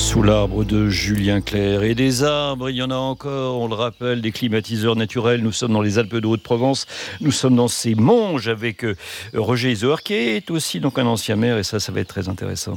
Sous l'arbre de Julien Clerc et des arbres, il y en a encore, on le rappelle, des climatiseurs naturels. Nous sommes dans les Alpes de Haute-Provence, nous sommes dans ces Monges avec Roger Isoard qui est aussi donc un ancien maire et ça va être très intéressant.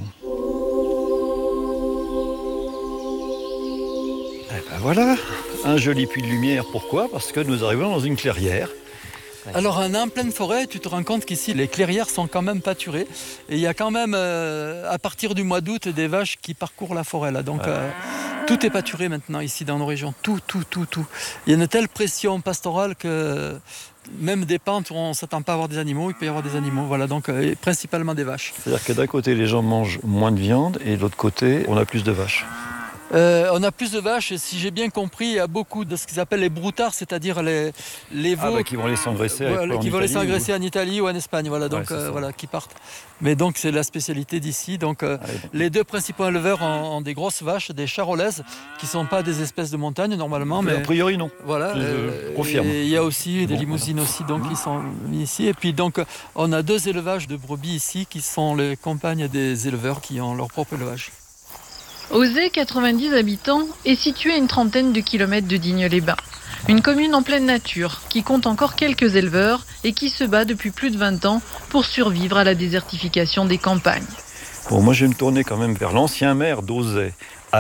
Et ben voilà, un joli puits de lumière. Pourquoi ? Parce que nous arrivons dans une clairière. Alors on est en pleine forêt, tu te rends compte qu'ici les clairières sont quand même pâturées et il y a quand même à partir du mois d'août des vaches qui parcourent la forêt là. Donc tout est pâturé maintenant ici dans nos régions, tout. Il y a une telle pression pastorale que même des pentes où on ne s'attend pas à avoir des animaux, il peut y avoir des animaux, voilà, donc principalement des vaches. C'est-à-dire que d'un côté les gens mangent moins de viande et de l'autre côté on a plus de vaches. On a plus de vaches et si j'ai bien compris, il y a beaucoup de ce qu'ils appellent les broutards, c'est-à-dire les veaux qui vont les s'engraisser en Italie ou en Espagne, voilà, donc qui partent. Mais donc c'est la spécialité d'ici. Donc les deux principaux éleveurs ont des grosses vaches, des charolaises, qui ne sont pas des espèces de montagne normalement, mais a priori non. Voilà. Je confirme. Et il y a aussi des limousines aussi, donc qui sont mis ici. Et puis donc on a 2 élevages de brebis ici qui sont les compagnes des éleveurs qui ont leur propre élevage. Auzay, 90 habitants, est situé à une trentaine de kilomètres de Digne-les-Bains. Une commune en pleine nature, qui compte encore quelques éleveurs et qui se bat depuis plus de 20 ans pour survivre à la désertification des campagnes. Bon, moi je vais me tourner quand même vers l'ancien maire d'Auzay,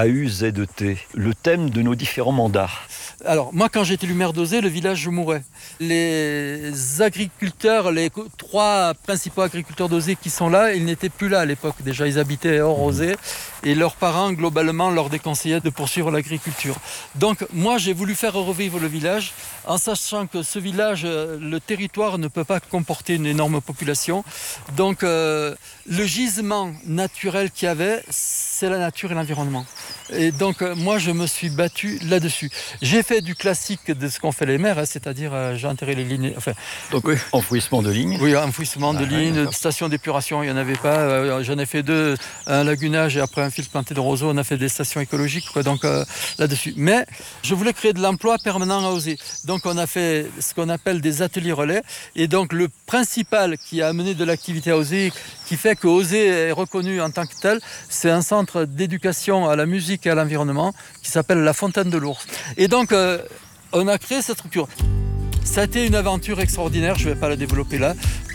AUZT, le thème de nos différents mandats. Alors, moi, quand j'ai été élu maire d'Auzay, le village mourait. Les agriculteurs, les 3 principaux agriculteurs d'Auzay qui sont là, ils n'étaient plus là à l'époque. Déjà, ils habitaient hors Auzay et leurs parents, globalement, leur déconseillaient de poursuivre l'agriculture. Donc, moi, j'ai voulu faire revivre le village en sachant que ce village, le territoire ne peut pas comporter une énorme population. Donc, le gisement naturel qu'il y avait, c'est la nature et l'environnement. Et donc, moi, je me suis battu là-dessus. J'ai fait du classique de ce qu'ont fait les maires, c'est-à-dire j'ai enterré les lignes. Donc, enfouissement de lignes. Oui, enfouissement de lignes, station d'épuration, il n'y en avait pas. J'en ai fait 2, un lagunage et après un fil planté de roseaux. On a fait des stations écologiques, donc là-dessus. Mais je voulais créer de l'emploi permanent à Auzay. Donc, on a fait ce qu'on appelle des ateliers relais. Et donc, le principal qui a amené de l'activité à Auzay, qui fait que Auzay est reconnu en tant que tel, c'est un centre d'éducation à la musique et à l'environnement qui s'appelle la Fontaine de l'Ours. Et donc, on a créé cette structure. Ça a été une aventure extraordinaire, je ne vais pas la développer là.